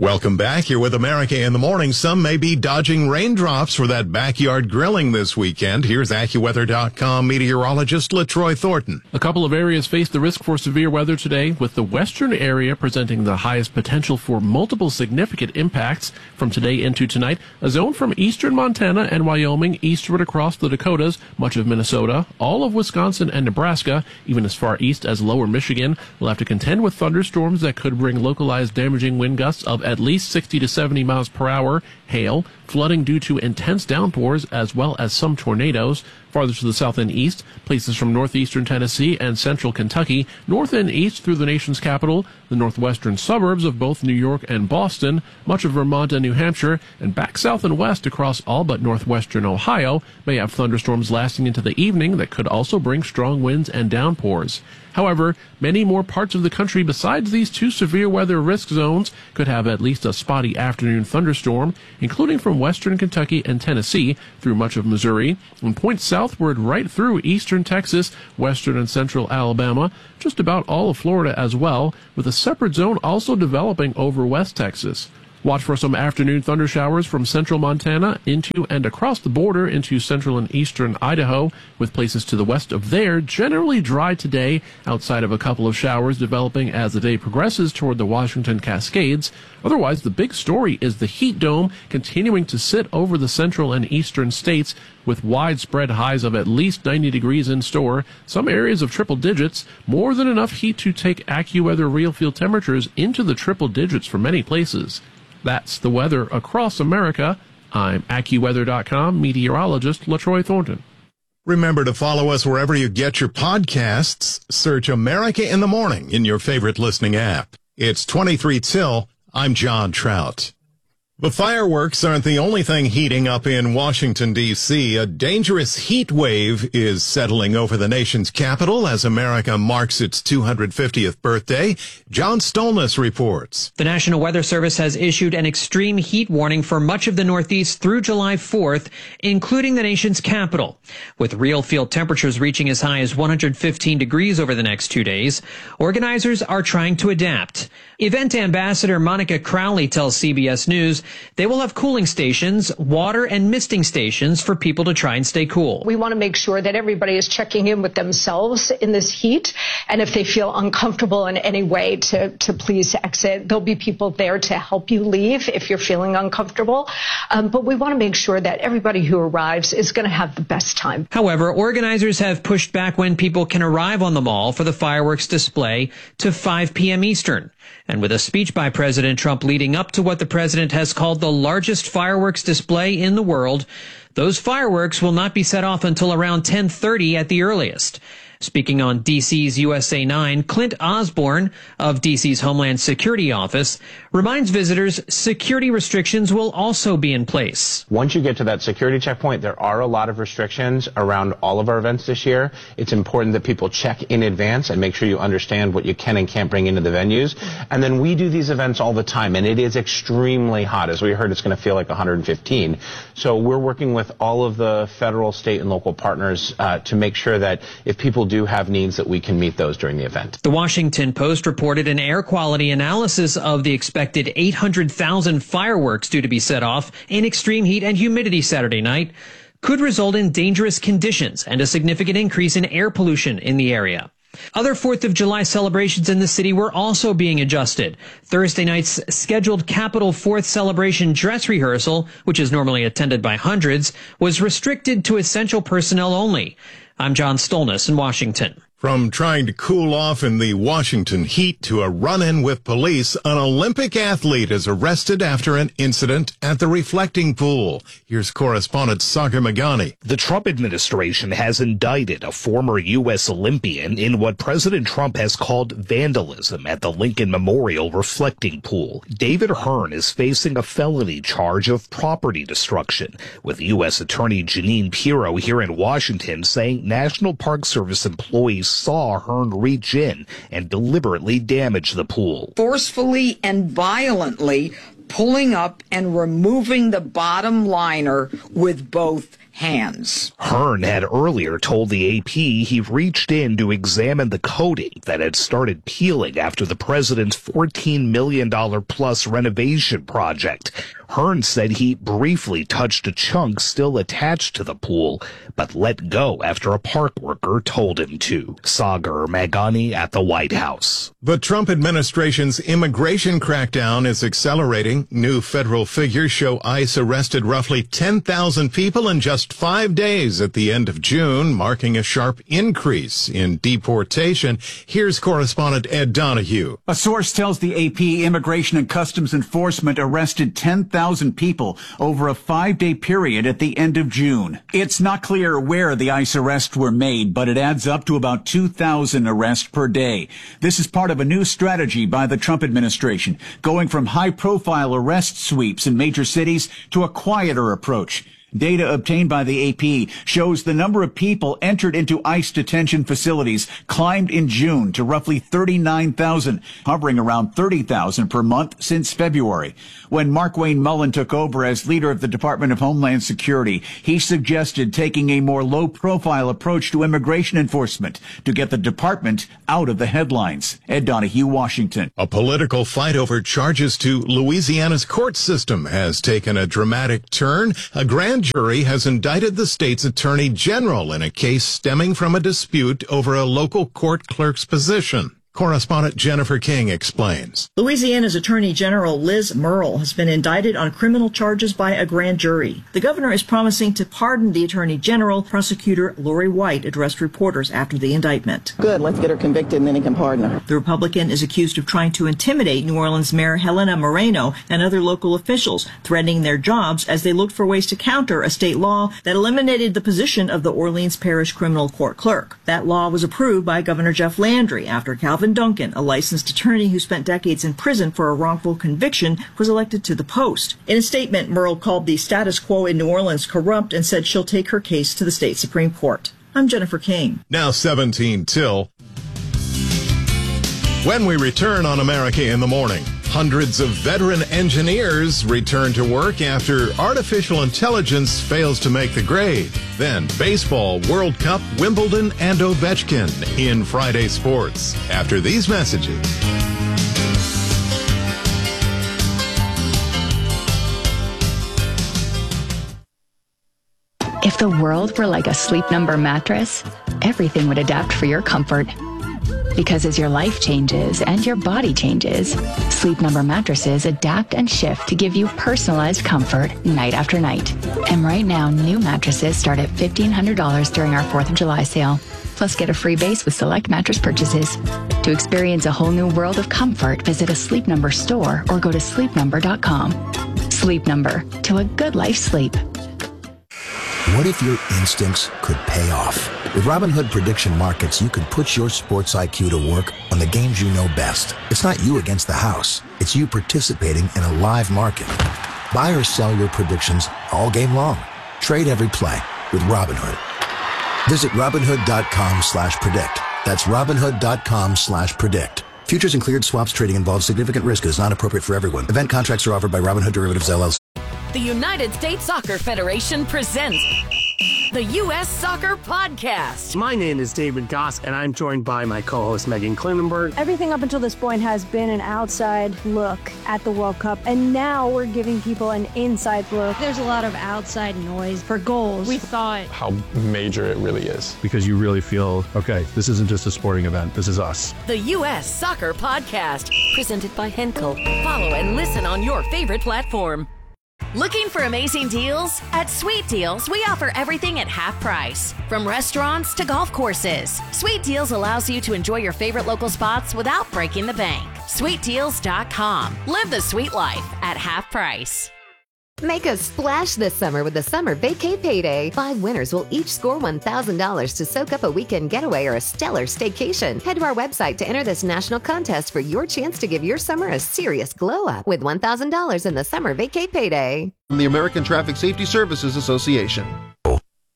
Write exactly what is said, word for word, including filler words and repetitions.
Welcome back. Here with America in the Morning. Some may be dodging raindrops for that backyard grilling this weekend. Here's AccuWeather dot com meteorologist LaTroy Thornton. A couple of areas face the risk for severe weather today, with the western area presenting the highest potential for multiple significant impacts from today into tonight. A zone from eastern Montana and Wyoming eastward across the Dakotas, much of Minnesota, all of Wisconsin and Nebraska, even as far east as lower Michigan, will have to contend with thunderstorms that could bring localized damaging wind gusts of at least sixty to seventy miles per hour, hail, flooding due to intense downpours, as well as some tornadoes. Farther to the south and east, places from northeastern Tennessee and central Kentucky, north and east through the nation's capital, the northwestern suburbs of both New York and Boston, much of Vermont and New Hampshire, and back south and west across all but northwestern Ohio may have thunderstorms lasting into the evening that could also bring strong winds and downpours. However, many more parts of the country besides these two severe weather risk zones could have at least a spotty afternoon thunderstorm, including from western Kentucky and Tennessee through much of Missouri, and points southward right through eastern Texas, western and central Alabama, just about all of Florida as well, with a separate zone also developing over West Texas. Watch for some afternoon thunder showers from central Montana into and across the border into central and eastern Idaho, with places to the west of there generally dry today, outside of a couple of showers developing as the day progresses toward the Washington Cascades. Otherwise, the big story is the heat dome continuing to sit over the central and eastern states, with widespread highs of at least ninety degrees in store, some areas of triple digits, more than enough heat to take AccuWeather real field temperatures into the triple digits for many places. That's the weather across America. I'm AccuWeather dot com meteorologist LaTroy Thornton. Remember to follow us wherever you get your podcasts. Search America in the Morning in your favorite listening app. It's twenty-three till. I'm John Trout. The fireworks aren't the only thing heating up in Washington, D C A dangerous heat wave is settling over the nation's capital as America marks its two hundred fiftieth birthday. John Stolness reports. The National Weather Service has issued an extreme heat warning for much of the Northeast through July fourth, including the nation's capital. With real field temperatures reaching as high as one hundred fifteen degrees over the next two days, organizers are trying to adapt. Event ambassador Monica Crowley tells C B S News they will have cooling stations, water and misting stations for people to try and stay cool. We want to make sure that everybody is checking in with themselves in this heat, and if they feel uncomfortable in any way to, to please exit. There'll be people there to help you leave if you're feeling uncomfortable, um, but we want to make sure that everybody who arrives is going to have the best time. However, organizers have pushed back when people can arrive on the mall for the fireworks display to five p.m. Eastern. And with a speech by President Trump leading up to what the president has called the largest fireworks display in the world, those fireworks will not be set off until around ten thirty at the earliest. Speaking on D C's U S A nine, Clint Osborne of D C's Homeland Security Office reminds visitors security restrictions will also be in place. Once you get to that security checkpoint, there are a lot of restrictions around all of our events this year. It's important that people check in advance and make sure you understand what you can and can't bring into the venues. And then we do these events all the time, and it is extremely hot. As we heard, it's going to feel like one hundred fifteen. So we're working with all of the federal, state, and local partners uh, to make sure that if people do have needs, that we can meet those during the event. The Washington Post reported an air quality analysis of the expected eight hundred thousand fireworks due to be set off in extreme heat and humidity Saturday night could result in dangerous conditions and a significant increase in air pollution in the area. Other fourth of July celebrations in the city were also being adjusted. Thursday night's scheduled Capitol fourth celebration dress rehearsal, which is normally attended by hundreds, was restricted to essential personnel only. I'm John Stolness in Washington. From trying to cool off in the Washington heat to a run-in with police, an Olympic athlete is arrested after an incident at the reflecting pool. Here's correspondent Sagar Magani. The Trump administration has indicted a former U S Olympian in what President Trump has called vandalism at the Lincoln Memorial reflecting pool. David Hearn is facing a felony charge of property destruction, with U S Attorney Jeanine Pirro here in Washington saying National Park Service employees saw Hearn reach in and deliberately damage the pool. Forcefully and violently pulling up and removing the bottom liner with both hands. Hearn had earlier told the A P he reached in to examine the coating that had started peeling after the president's fourteen million dollars plus renovation project. Hearn said he briefly touched a chunk still attached to the pool, but let go after a park worker told him to. Sagar Magani at the White House. The Trump administration's immigration crackdown is accelerating. New federal figures show ICE arrested roughly ten thousand people in just five days at the end of June, marking a sharp increase in deportation. Here's correspondent Ed Donahue. A source tells the A P Immigration and Customs Enforcement arrested ten thousand people over a five-day period at the end of June. It's not clear where the ICE arrests were made, but it adds up to about two thousand arrests per day. This is part of a new strategy by the Trump administration, going from high-profile arrest sweeps in major cities to a quieter approach. Data obtained by the A P shows the number of people entered into ICE detention facilities climbed in June to roughly thirty-nine thousand, hovering around thirty thousand per month since February. When Markwayne Mullin took over as leader of the Department of Homeland Security, he suggested taking a more low-profile approach to immigration enforcement to get the department out of the headlines. Ed Donahue, Washington. A political fight over charges to Louisiana's court system has taken a dramatic turn. A grand jury has indicted the state's attorney general in a case stemming from a dispute over a local court clerk's position. Correspondent Jennifer King explains. Louisiana's Attorney General Liz Murrill has been indicted on criminal charges by a grand jury. The governor is promising to pardon the Attorney General. Prosecutor Lori White addressed reporters after the indictment. Good, let's get her convicted and then he can pardon her. The Republican is accused of trying to intimidate New Orleans Mayor Helena Moreno and other local officials, threatening their jobs as they looked for ways to counter a state law that eliminated the position of the Orleans Parish Criminal Court Clerk. That law was approved by Governor Jeff Landry after Calvin Duncan, a licensed attorney who spent decades in prison for a wrongful conviction, was elected to the post. In a statement, Murrill called the status quo in New Orleans corrupt and said she'll take her case to the state Supreme Court. I'm Jennifer King. Now seventeen till. When we return on America in the Morning, hundreds of veteran engineers return to work after artificial intelligence fails to make the grade. Then baseball, World Cup, Wimbledon, and Ovechkin in Friday Sports. After these messages. If the world were like a Sleep Number mattress, everything would adapt for your comfort. Because as your life changes and your body changes, Sleep Number mattresses adapt and shift to give you personalized comfort night after night. And right now, new mattresses start at fifteen hundred dollars during our fourth of July sale. Plus, get a free base with select mattress purchases. To experience a whole new world of comfort, visit a Sleep Number store or go to sleep number dot com. Sleep Number, to a good life sleep. What if your instincts could pay off? With Robinhood Prediction Markets, you can put your sports I Q to work on the games you know best. It's not you against the house. It's you participating in a live market. Buy or sell your predictions all game long. Trade every play with Robinhood. Visit Robinhood.com slash predict. That's Robinhood.com slash predict. Futures and cleared swaps trading involves significant risk and is not appropriate for everyone. Event contracts are offered by Robinhood Derivatives, L L C. The United States Soccer Federation presents the U S Soccer Podcast. My name is David Goss, and I'm joined by my co-host Megan Klinenberg. Everything up until this point has been an outside look at the World Cup, and now we're giving people an inside look. There's a lot of outside noise for goals. We thought how major it really is. Because you really feel, okay, this isn't just a sporting event, this is us. The U S Soccer Podcast, presented by Henkel. Follow and listen on your favorite platform. Looking for amazing deals? At Sweet Deals, we offer everything at half price. From restaurants to golf courses, Sweet Deals allows you to enjoy your favorite local spots without breaking the bank. sweet deals dot com. Live the sweet life at half price. Make a splash this summer with the Summer Vacay Payday. Five winners will each score one thousand dollars to soak up a weekend getaway or a stellar staycation. Head to our website to enter this national contest for your chance to give your summer a serious glow up with one thousand dollars in the Summer Vacay Payday. From the American Traffic Safety Services Association.